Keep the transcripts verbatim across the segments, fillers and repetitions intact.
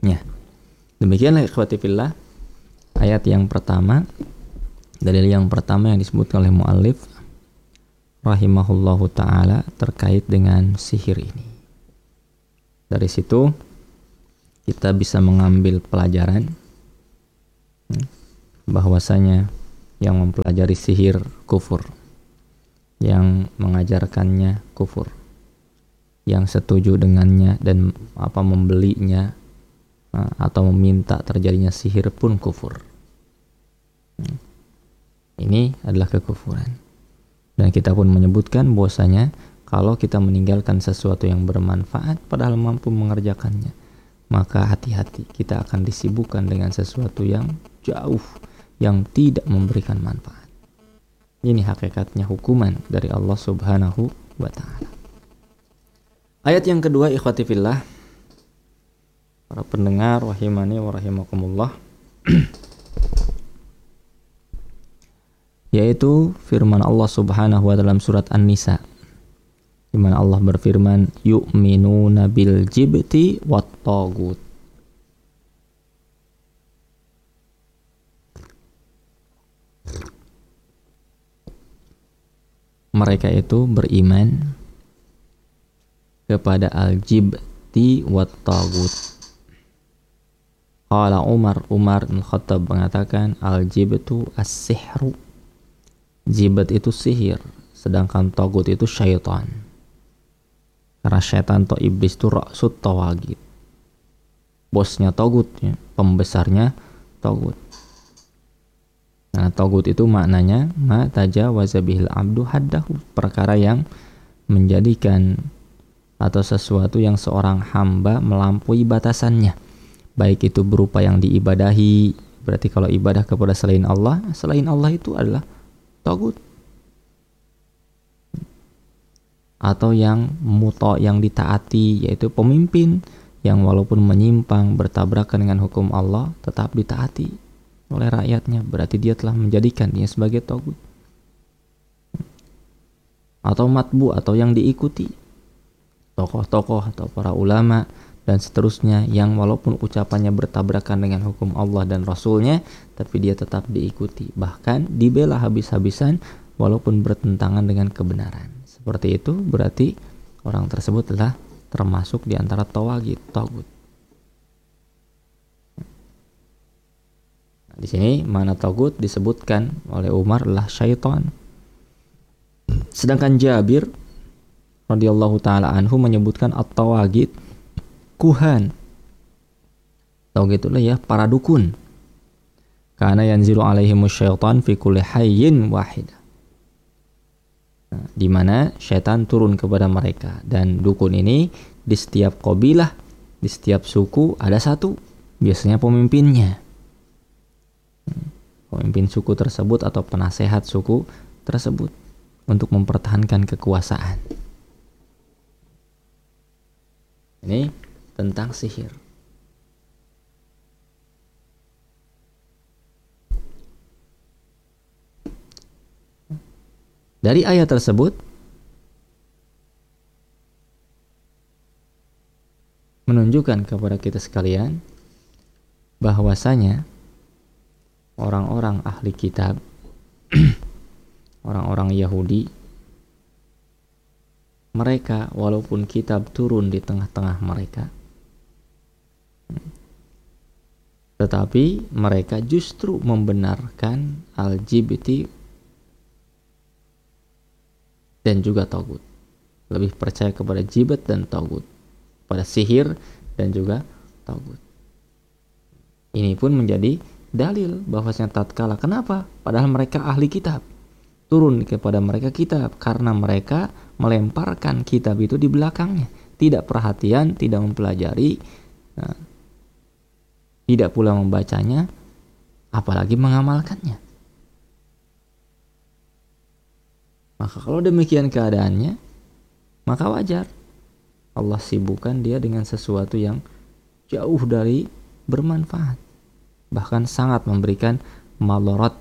Ya, demikianlah ikhwati fillah ayat yang pertama, dalil yang pertama yang disebutkan oleh muallif rahimahullahu taala terkait dengan sihir ini. Dari situ kita bisa mengambil pelajaran bahwasanya yang mempelajari sihir kufur, yang mengajarkannya kufur, yang setuju dengannya dan apa membelinya atau meminta terjadinya sihir pun kufur. Ini adalah kekufuran. Dan kita pun menyebutkan bahwasanya kalau kita meninggalkan sesuatu yang bermanfaat padahal mampu mengerjakannya, maka hati-hati, kita akan disibukkan dengan sesuatu yang jauh, yang tidak memberikan manfaat. Ini hakikatnya hukuman dari Allah Subhanahu wa ta'ala. Ayat yang kedua, ikhwati fillah, para pendengar rahimani wa rahimakumullah, yaitu firman Allah Subhanahu wa ta'ala dalam surat An-Nisa, di mana Allah berfirman, yu'minuna bil jibti wat tagut. Mereka itu beriman kepada al-jibti wat tagut. Qala Umar, Umar bin Khattab mengatakan, al-jibtu as-sihru. Jibat itu sihir, sedangkan tagut itu syaitan. Karena syaitan atau iblis itu ra'sut tawagid, bosnya tagut, ya, pembesarnya tagut. Nah, tagut itu maknanya ma tajawaza bihil abdu haddahu, perkara yang menjadikan atau sesuatu yang seorang hamba melampaui batasannya, baik itu berupa yang diibadahi, berarti kalau ibadah kepada selain Allah, selain Allah itu adalah tagut, atau yang muta, yang ditaati, yaitu pemimpin yang walaupun menyimpang bertabrakan dengan hukum Allah tetap ditaati oleh rakyatnya, berarti dia telah menjadikan dia sebagai tagut. Atau matbu, atau yang diikuti, tokoh-tokoh atau para ulama dan seterusnya, yang walaupun ucapannya bertabrakan dengan hukum Allah dan Rasulnya, tapi dia tetap diikuti, bahkan dibela habis-habisan walaupun bertentangan dengan kebenaran. Seperti itu berarti orang tersebut adalah termasuk di antara tawagid, tagut. Nah, di sini mana tagut disebutkan oleh Umar adalah syaitan. Sedangkan Jabir radhiyallahu taala anhu menyebutkan at-tawagid kuhan. Taugid itu ya para dukun. Karena yanzilu alaihimus syaitan fi kulli hayyin wahidah. Nah, di mana syaitan turun kepada mereka, dan dukun ini di setiap kabilah, di setiap suku ada satu, biasanya pemimpinnya. Pemimpin suku tersebut atau penasehat suku tersebut untuk mempertahankan kekuasaan. Ini tentang sihir. Dari ayat tersebut menunjukkan kepada kita sekalian bahwasanya orang-orang ahli kitab, orang-orang Yahudi, mereka walaupun kitab turun di tengah-tengah mereka, tetapi mereka justru membenarkan al-jibti dan juga tagut. Lebih percaya kepada jibat dan tagut, pada sihir dan juga tagut. Ini pun menjadi dalil bahwasanya tatkala, kenapa? Padahal mereka ahli kitab, turun kepada mereka kitab, karena mereka melemparkan kitab itu di belakangnya, tidak perhatian, tidak mempelajari, nah, tidak pula membacanya, apalagi mengamalkannya. Maka kalau demikian keadaannya, maka wajar Allah sibukkan dia dengan sesuatu yang jauh dari bermanfaat, bahkan sangat memberikan madarat.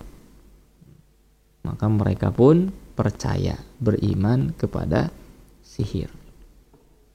Maka mereka pun percaya, beriman kepada sihir.